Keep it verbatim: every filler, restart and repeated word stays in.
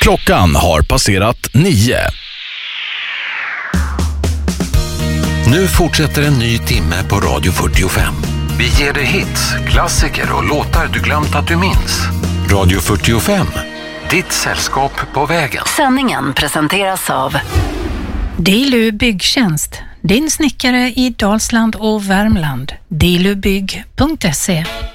Klockan har passerat nio. Nu fortsätter en ny timme på Radio fyrtiofem. Vi ger dig hits, klassiker och låtar du glömt att du minns. Radio fyrtiofem, ditt sällskap på vägen. Sändningen presenteras av Dilu Byggtjänst, din snickare i Dalsland och Värmland. dilubygg punkt se.